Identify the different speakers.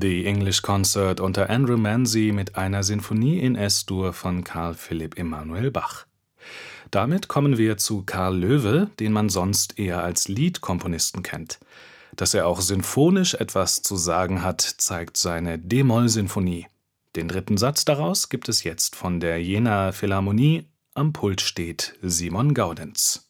Speaker 1: The English Concert unter Andrew Manze mit einer Sinfonie in S-Dur von Carl Philipp Emanuel Bach. Damit kommen wir zu Karl Loewe, den man sonst eher als Liedkomponisten kennt. Dass er auch sinfonisch etwas zu sagen hat, zeigt seine d-Moll-Sinfonie. Den dritten Satz daraus gibt es jetzt von der Jenaer Philharmonie. Am Pult steht Simon Gaudenz.